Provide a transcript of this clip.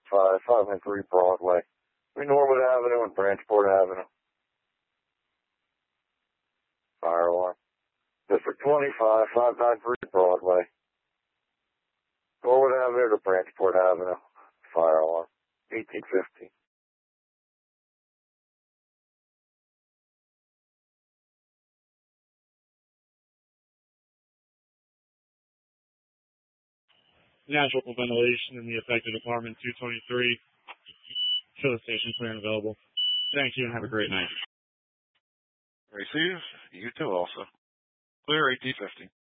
593 Broadway. Between Norwood Avenue and Branchport Avenue. Fire alarm. District 25, 593 Broadway. Norwood Avenue to Branchport Avenue. Fire alarm. 1850. Natural ventilation in the affected apartment 223. Show the station clear and available. Thank you and have a great night. Receive. You too also. Clear 1850.